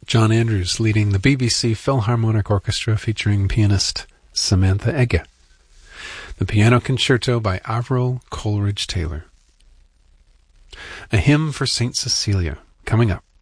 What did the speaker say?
John Andrews leading the BBC Philharmonic Orchestra featuring pianist Samantha Ege. The Piano Concerto by Avril Coleridge Taylor. A Hymn for St. Cecilia, coming up.